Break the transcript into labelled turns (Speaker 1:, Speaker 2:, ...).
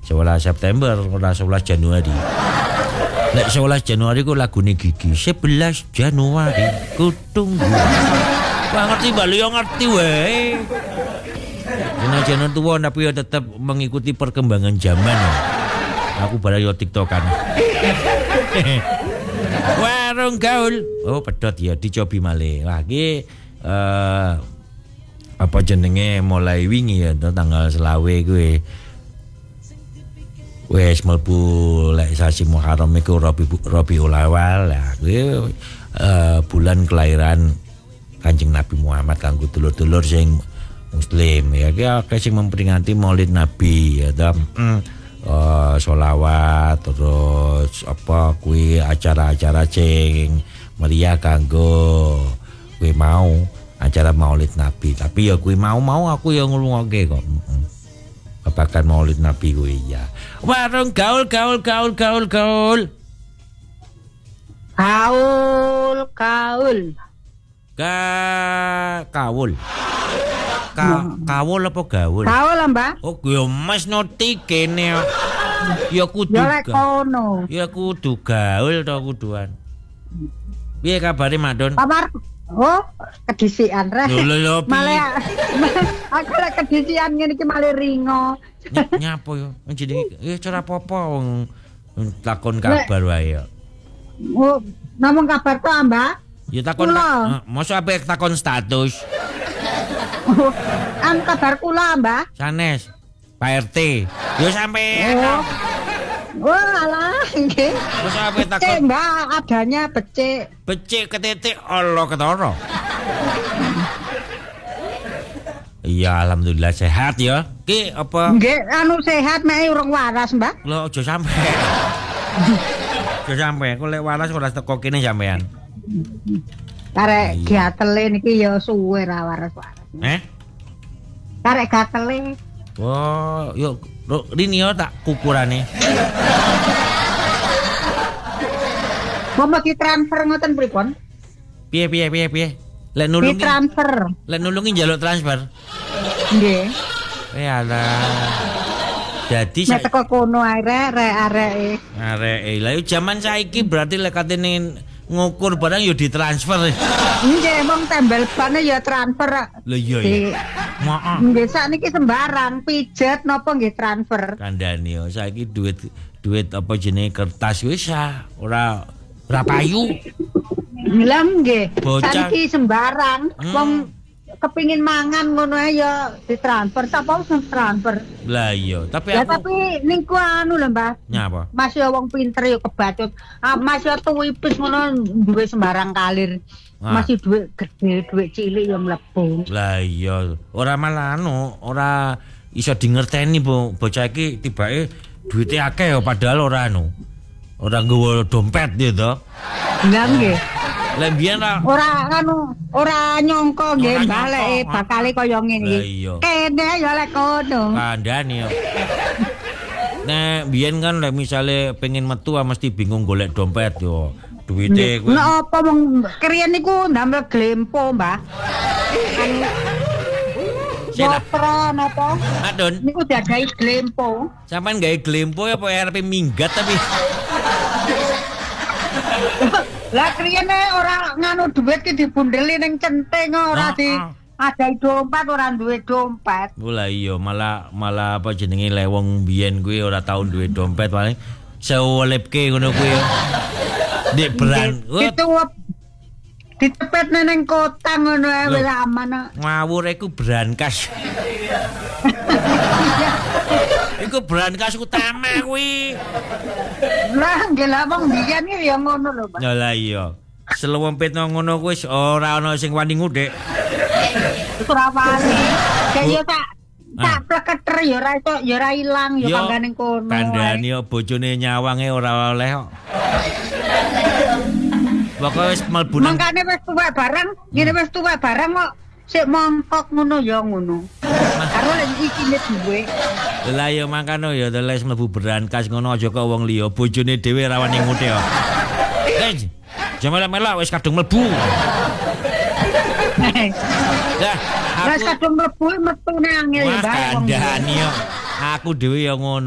Speaker 1: 11 September ora 11 Januari. Nek 11 Januari ku lagune Gigi. 11 Januari ku tunggu. Wah ngerti bali yo ngerti wae. Jeneng tuwa tapi yo tetep mengikuti perkembangan zaman. Aku barang yo TikTokan. Warung gaul. Oh pedot ya dicobi malih. Wah iki apa jenenge mulai wingi ya tanggal selawe kuwi. Wes mlebu lek sasi Muharram iku Rabiul Awal lah kuwi bulan kelahiran Kanjeng Nabi Muhammad kanggo dulur-dulur sing muslim ya ki sing memperingati Maulid Nabi ya sholawat terus apa kuwi acara-acara sing meriah kanggo kuwi mau acara Maulid Nabi tapi ya kuwi mau aku yang ngrungokke kok babagan Maulid Nabi kuwi ya. Warung gaul. Kawul. Kawul apa gaul?
Speaker 2: Gaul, Mbak.
Speaker 1: Oh, yo Mas noti kene. Ya kudu. Ya kudu gaul to kuduan. Piye kabare Madon?
Speaker 2: Kamar. Oh, kedisian reh.
Speaker 1: Lho
Speaker 2: malah aku lek kedisian ngene iki malah ringo.
Speaker 1: Nyapa yo? Jenenge ya cara apa wong takon kabar wae yo.
Speaker 2: Oh, namung kabar to, Mbak?
Speaker 1: Ya takon. Mosok ape takon status.
Speaker 2: Kabar kula, Mbak.
Speaker 1: Sanes. Pak RT. Yo sampean.
Speaker 2: Wah, alah nggih.
Speaker 1: Mosok ape takon.
Speaker 2: Mbak, adanya becik.
Speaker 1: Becik ketitik Allah ketara. Iya, alhamdulillah sehat ya. Ki apa?
Speaker 2: Nggih, anu sehat mek urung waras, Mbak.
Speaker 1: Lho aja sampe. Aja sampe, kok lek waras ora teko kene sampean.
Speaker 2: Karek gatele niki ya suwe ra waras-waras. Karek gatele.
Speaker 1: Oh, yuk rini yo tak kukurane.
Speaker 2: Mau ditransfer ngoten pripun?
Speaker 1: Piye? Lek nulungi
Speaker 2: transfer.
Speaker 1: Lek nulungi njaluk transfer.
Speaker 2: Nggih.
Speaker 1: Alah. Jadi
Speaker 2: nek teko kono areke.
Speaker 1: Areke. Lah yo jaman saiki berarti lek katene ngukur barang yo ditransfer.
Speaker 2: Nggih, wong tembel bane ya transfer.
Speaker 1: Lho iya ya. Maaf.
Speaker 2: Nggih sakniki sembarang pijet napa nggih transfer.
Speaker 1: Kandhane yo saiki duit apa jenenge kertas wis ora payu.
Speaker 2: Bilang nggih, saiki sembarang wong kepingin mangan ngono ae ya ditransfer, sapa wis transfer.
Speaker 1: Lah iya, tapi
Speaker 2: tapi niku anu lho, Mbah.
Speaker 1: Nyapa?
Speaker 2: Mas ya wong pinter ya kebacut. Mas ya tuwipis ngono duwe sembarang kalir. Masih duit gede, duit cilik ya mlebu.
Speaker 1: Lah iya, ora malah ora iso dingerteni bocah iki tibake duite akeh ya padahal ora ora nggawa dompet ya to.
Speaker 2: Enggak nggih.
Speaker 1: Lah mbiyen
Speaker 2: ora nyangka nggih balik bakale kaya ngene iki. Kene ya lek kono.
Speaker 1: Kandhane yo. Nek mbiyen kan lek misale pengen metu mesti bingung golek dompet yo. Duite kuwi.
Speaker 2: Nek apa wong kriyen niku ndamel glempo, Mbah. Sopra napa?
Speaker 1: Adon.
Speaker 2: Niku diadahi glempo.
Speaker 1: Sampeyan gawe glempo apa arep minggat tapi.
Speaker 2: Lah kriyen ora nganu duit ki dibundeli ning centing ora ada dompet ora duwe dompet.
Speaker 1: Lah iya malah apa jenenge lewong biyen kuwi ora tau duwe dompet paling sewelipke ngono kuwi ya. Nek beran
Speaker 2: ditepet neng kota ngono ae wis aman.
Speaker 1: Ngawur iku brankas. Iku brankas utama kuwi.
Speaker 2: Lah nggih lah wong biyen ya ngono lho, Pak.
Speaker 1: Lah iya. Selewempitno ngono kuwi ora ana sing wani ngudhek.
Speaker 2: Ora wani. Kaya tak pleketer ya ora iso ya ora ilang ya kanggane kono.
Speaker 1: Kandhane yo bojone nyawange ora oleh kok. Pokoke wis mlebu nang.
Speaker 2: Mangkane wis tuwek barang, ngene wis tuwek barang kok sik mongkok ngono ya ngono. Karo lek iki duwe.
Speaker 1: Lah ya mangkane ya les mlebu brankas ngono aja kok wong liya bojone dhewe ra wani ngudhe kok. Jamelak-melak wis kadung mlebu. Lah,
Speaker 2: wis kadung mlebu metune angel ya, Mbak.
Speaker 1: Kandhane yo. Aku dhewe ya ngono.